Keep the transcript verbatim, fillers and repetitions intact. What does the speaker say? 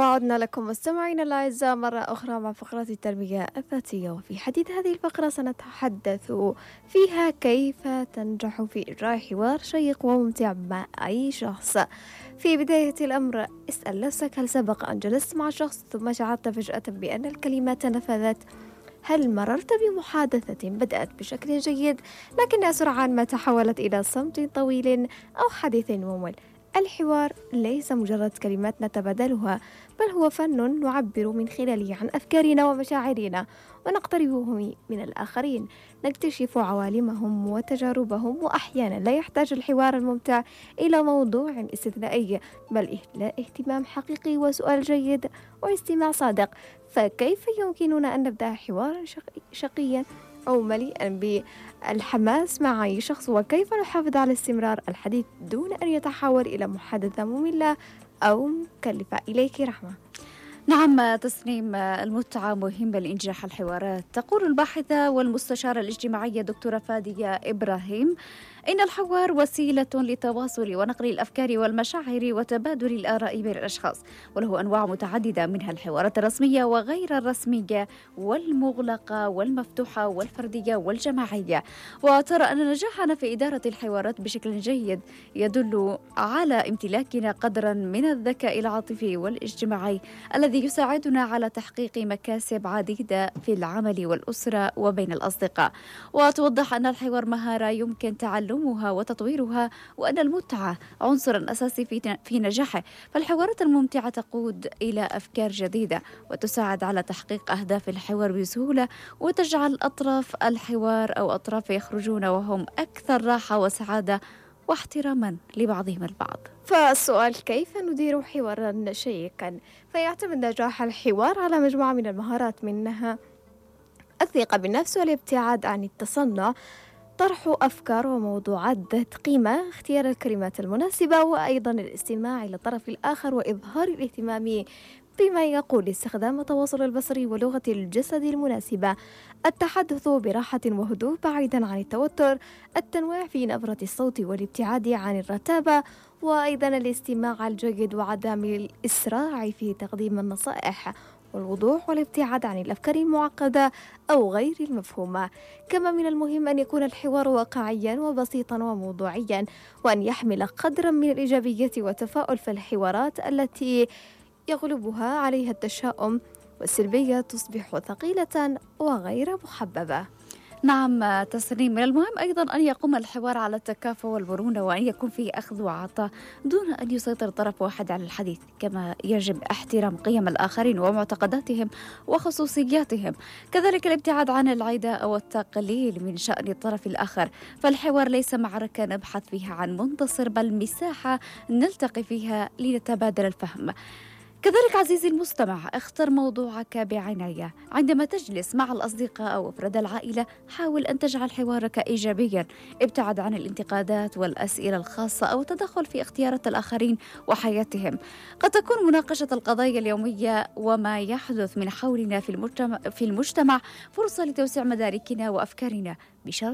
وعدنا لكم مستمعينا الأعزاء مرة أخرى مع فقرة التربية الذاتية، وفي حديث هذه الفقرة سنتحدث فيها كيف تنجح في إجراء حوار شيق وممتع مع أي شخص. في بداية الأمر اسأل نفسك، هل سبق أن جلست مع شخص ثم شعرت فجأة بأن الكلمات نفذت؟ هل مررت بمحادثة بدأت بشكل جيد لكنها سرعان ما تحولت إلى صمت طويل أو حديث ممل؟ الحوار ليس مجرد كلمات نتبادلها، بل هو فن نعبر من خلاله عن أفكارنا ومشاعرنا ونقتربهم من الآخرين، نكتشف عوالمهم وتجاربهم. وأحيانا لا يحتاج الحوار الممتع إلى موضوع استثنائي، بل إلى اهتمام حقيقي وسؤال جيد واستماع صادق. فكيف يمكننا أن نبدأ حوارا شقي- شقيا أو مليئا بالحماس مع أي شخص، وكيف نحافظ على استمرار الحديث دون أن يتحول إلى محادثة مملة أو مكلفة؟ إليك رحمة. نعم تسنيم، المتعة مهمة لإنجاح الحوارات. تقول الباحثة والمستشارة الاجتماعية دكتورة فادية إبراهيم إن الحوار وسيلة لتواصل ونقل الأفكار والمشاعر وتبادل الآراء بين الأشخاص، وله أنواع متعددة منها الحوارات الرسمية وغير الرسمية والمغلقة والمفتوحة والفردية والجماعية. وترى أن نجاحنا في إدارة الحوارات بشكل جيد يدل على امتلاكنا قدرا من الذكاء العاطفي والاجتماعي الذي يساعدنا على تحقيق مكاسب عديدة في العمل والأسرة وبين الأصدقاء. وتوضح أن الحوار مهارة يمكن تعلمها وتطويرها، وأن المتعة عنصر أساسي في في نجاحه. فالحوارات الممتعة تقود إلى أفكار جديدة وتساعد على تحقيق أهداف الحوار بسهولة، وتجعل أطراف الحوار أو أطراف يخرجون وهم أكثر راحة وسعادة واحتراما لبعضهم البعض. فالسؤال كيف ندير حوارا شيقا؟ فيعتمد نجاح الحوار على مجموعة من المهارات، منها الثقة بالنفس والابتعاد عن التصنع، طرح أفكار وموضوعات ذات قيمة، اختيار الكلمات المناسبة، وأيضا الاستماع إلى الطرف الآخر وإظهار الاهتمام بما يقول، استخدام التواصل البصري ولغة الجسد المناسبة، التحدث براحة وهدوء بعيدا عن التوتر، التنويع في نبرة الصوت والابتعاد عن الرتابة، وأيضا الاستماع الجيد وعدم الإسراع في تقديم النصائح، والوضوح والابتعاد عن الأفكار المعقدة أو غير المفهومة. كما من المهم أن يكون الحوار واقعيا وبسيطا وموضوعيا، وأن يحمل قدرا من الإيجابية والتفاؤل. فالحوارات التي يغلبها عليها التشاؤم والسلبية تصبح ثقيلة وغير محببة. نعم تسنيم، من المهم أيضا أن يقوم الحوار على التكافؤ والمرونة، وأن يكون فيه أخذ وعطاء دون أن يسيطر طرف واحد على الحديث. كما يجب احترام قيم الآخرين ومعتقداتهم وخصوصياتهم، كذلك الابتعاد عن العداء والتقليل من شأن الطرف الآخر. فالحوار ليس معركة نبحث فيها عن منتصر، بل مساحة نلتقي فيها لنتبادل الفهم. كذلك عزيزي المستمع، اختر موضوعك بعناية. عندما تجلس مع الأصدقاء أو أفراد العائلة، حاول أن تجعل حوارك إيجابيا، ابتعد عن الانتقادات والأسئلة الخاصة أو التدخل في اختيارات الآخرين وحياتهم. قد تكون مناقشة القضايا اليومية وما يحدث من حولنا في المجتمع, في المجتمع فرصة لتوسيع مداركنا وأفكارنا، بشرط